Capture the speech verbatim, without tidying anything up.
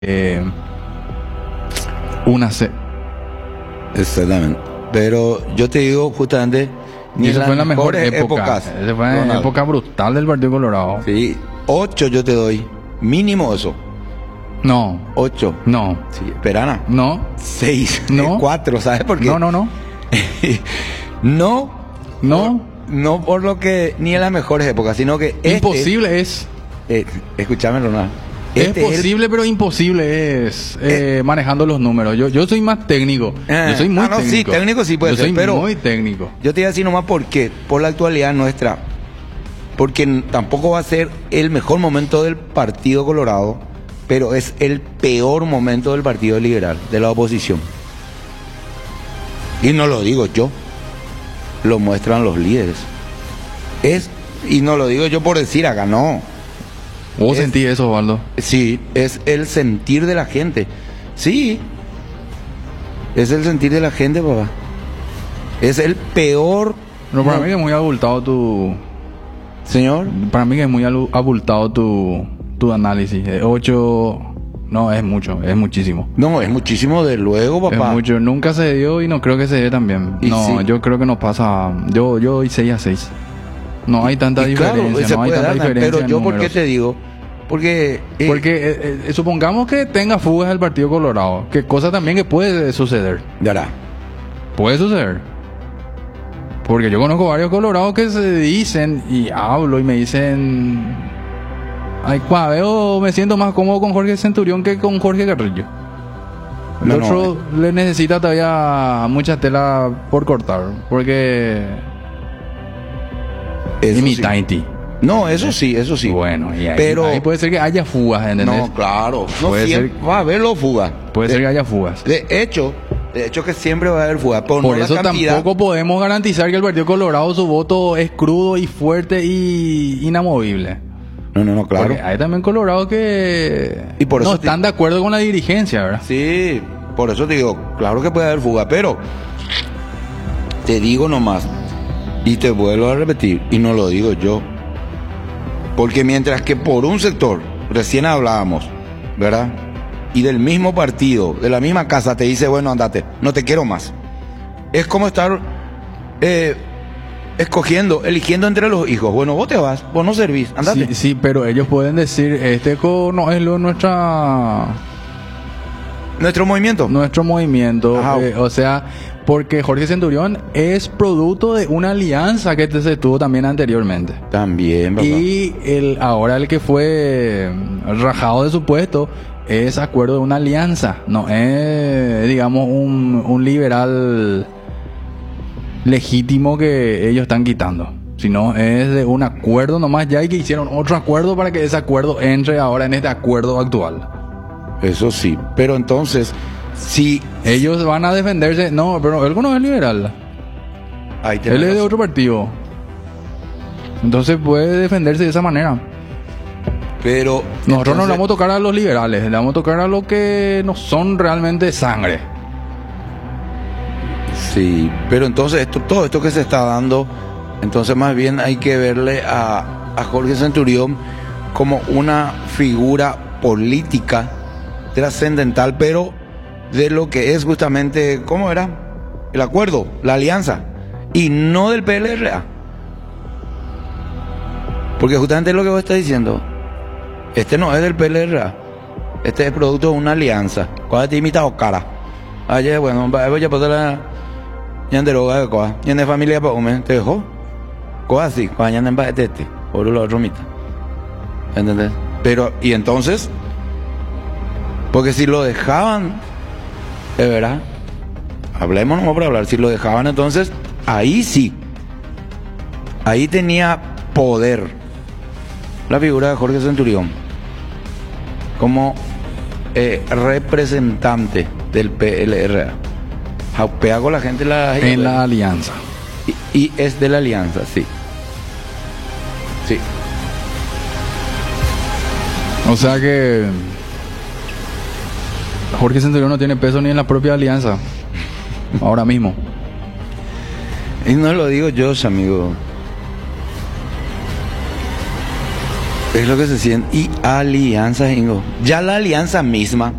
eh, una C. Exactamente. Pero yo te digo justamente, Y ni eso en fue en la las mejor mejores época. épocas, Esa fue en la Ronald. época brutal del Partido Colorado. Sí, ocho yo te doy. Mínimo eso. No, Ocho. no, Sí, Perana. no, Seis. No. Cuatro, ¿sabes por qué? no, no, no, No. no. No por lo que ni en las mejores épocas, sino que este- Imposible es. eh, escúchame, Ronald. Es Este el- posible, pero imposible es eh, manejando los números. Yo, yo soy más técnico. Ah, yo soy muy ah, no, sí, técnico. técnico sí puede yo ser, soy pero- muy técnico. Yo te voy a decir nomás por qué. Por la actualidad nuestra. Porque n- tampoco va a ser el mejor momento del Partido Colorado, pero es el peor momento del Partido Liberal, de la oposición. Y no lo digo yo, lo muestran los líderes. Es, y no lo digo yo por decir acá, no. ¿Vos Es- sentís eso, Osvaldo? Sí, es el sentir de la gente. Sí, es el sentir de la gente, papá. Es el peor. No, para mo- mí que es muy abultado tu... Señor. Para mí que es muy alu- abultado tu, tu análisis. Eh, Ocho... No, es mucho, es muchísimo. No, es muchísimo de luego, papá. Es mucho. Nunca se dio y no creo que se dé también. Y No, sí. yo creo que nos pasa... Yo, yo doy seis a seis. No hay tanta Y claro, diferencia, se no hay puede tanta dar, diferencia pero en yo por qué números. te digo, porque eh, Porque eh, eh, supongamos que tenga fugas el Partido Colorado, que cosa también que puede suceder. ya Puede suceder. Porque yo conozco varios colorados que se dicen, y hablo y me dicen, ay, cua, veo, me siento más cómodo con Jorge Centurión que con Jorge Carrillo. El No, no, otro le necesita todavía mucha tela por cortar, porque eso es mi sí. Tainti. No, eso sí, eso sí. Bueno, y ahí, pero ahí puede ser que haya fugas, ¿entendés? no, claro, no Puede siempre ser- va a haber los fugas. Puede de, ser que haya fugas. de hecho, de hecho que siempre va a haber fugas, pero Por no eso la cantidad. tampoco podemos garantizar que el Partido Colorado su voto es crudo y fuerte y inamovible. No, no, no, claro. Porque hay también colorados que Y por no eso te- están de acuerdo con la dirigencia, ¿verdad? Sí, por eso te digo, claro que puede haber fuga, pero te digo nomás, y te vuelvo a repetir, y no lo digo yo, porque mientras que por un sector, recién hablábamos, ¿verdad? Y del mismo partido, de la misma casa, te dice, bueno, andate, no te quiero más. Es como estar eh, escogiendo, eligiendo entre los hijos. Bueno, vos te vas, vos no servís, andate. Sí, sí, pero ellos pueden decir, este co- no es lo nuestra Nuestro movimiento. nuestro movimiento, Ajá. eh, o sea, porque Jorge Centurión es producto de una alianza que se tuvo también anteriormente. También, papá. Y el ahora el que fue rajado de su puesto es acuerdo de una alianza, no es, digamos, un, un liberal legítimo que ellos están quitando, sino es de un acuerdo nomás ya, y que hicieron otro acuerdo para que ese acuerdo entre ahora en este acuerdo actual. Eso sí, pero entonces, si Ellos van a defenderse, no, pero él no es liberal, ahí tenés él es de razón. otro partido, entonces puede defenderse de esa manera. Pero Nosotros no entonces- le vamos a tocar a los liberales, le vamos a tocar a los que no son realmente de sangre. Sí, pero entonces esto, todo esto que se está dando, entonces más bien hay que verle a, a Jorge Centurión como una figura política trascendental, pero de lo que es justamente, ¿cómo era? El acuerdo, la alianza, y no del P L R A. Porque justamente lo que vos estás diciendo, este no es del P L R A, este es producto de una alianza. ¿Cuál te imita o cara? Ayer, bueno, voy a pasar la... Yan de droga de coa, yan de familia pa ume, te dejó. Coa así, coa yan de pa tete, por lo otro mitad. ¿Entendés? Pero, y entonces, porque si lo dejaban, de verdad, hablemos nomás por hablar, si lo dejaban entonces, ahí sí, ahí tenía poder la figura de Jorge Centurión como eh, representante del P L R A. Jaupea con la gente la, En la alianza. y, y es de la alianza, sí. Sí. O sea que Jorge Centurión no tiene peso ni en la propia alianza. Ahora mismo. Y no lo digo yo, amigo. Es lo que se siente. Y alianzas, Ingo. Ya la alianza misma